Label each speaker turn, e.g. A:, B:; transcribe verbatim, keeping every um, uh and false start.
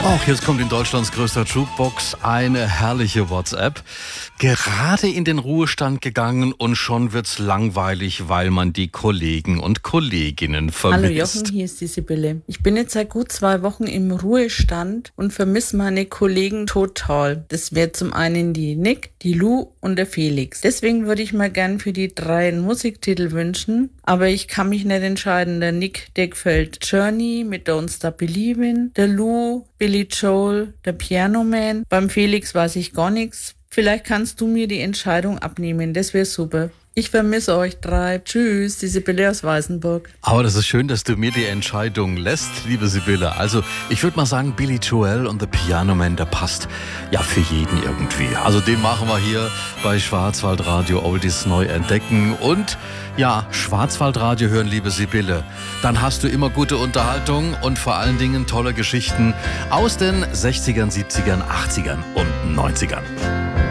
A: Auch jetzt kommt in Deutschlands größter Jukebox eine herrliche WhatsApp. Gerade in den Ruhestand gegangen und schon wird's langweilig, weil man die Kollegen und Kolleginnen vermisst.
B: Hallo Jochen, hier ist die Sibylle. Ich bin jetzt seit gut zwei Wochen im Ruhestand und vermisse meine Kollegen total. Das wäre zum einen die Nick, die Lou und der Felix. Deswegen würde ich mir gern für die drei einen Musiktitel wünschen, aber ich kann mich nicht entscheiden. Der Nick, der gefällt Journey mit Don't Stop Believin', der Lou, Billy Joel, der Piano Man. Beim Felix weiß ich gar nichts. Vielleicht kannst du mir die Entscheidung abnehmen, das wäre super. Ich vermisse euch drei. Tschüss, die Sibylle aus Weißenburg.
A: Aber das ist schön, dass du mir die Entscheidung lässt, liebe Sibylle. Also ich würde mal sagen, Billy Joel und The Piano Man, der passt ja für jeden irgendwie. Also den machen wir hier bei Schwarzwaldradio Oldies neu entdecken. Und ja, Schwarzwaldradio hören, liebe Sibylle. Dann hast du immer gute Unterhaltung und vor allen Dingen tolle Geschichten aus den sechzigern, siebzigern, achtzigern und neunzigern.